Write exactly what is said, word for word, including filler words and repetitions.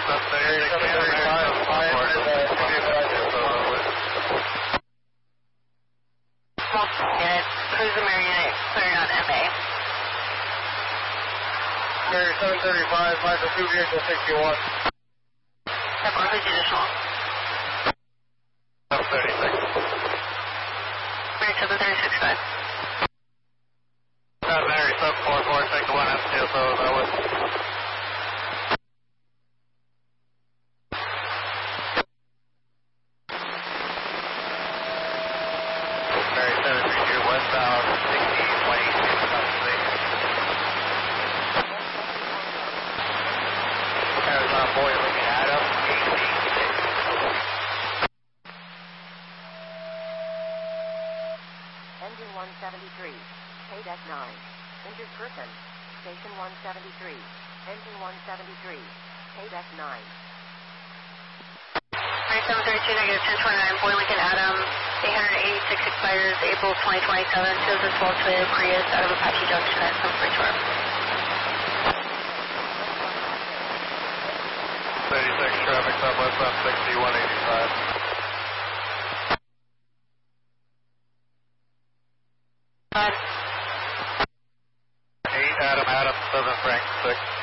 Cruiser Marionette, clearing on M A. Mary seven thirty-five, Michael two vehicle sixty-one. Step one, who's additional? seven thirty-six. Mary seven thirty-six, five. Uh, Mary seven forty-four, take the one M C S O, that was. Mary seven thirty-two, westbound, sixty, twenty, Arizona boy looking at him, eighteen. Engine one seventy-three, K D E C nine. Injured person, Station one seventy-three. Engine one seventy-three, K D E C nine. Mary seven thirty-two, negative ten twenty-nine, Boy Lincoln Adam, eight eighty-six expires April twenty twenty-seven, shows this small Toyota Prius out of Apache Junction at some French Farm. thirty-six traffic, southwest on sixty, one eighty-five. Five. eight, Adam, Adam, seven, Frank, six.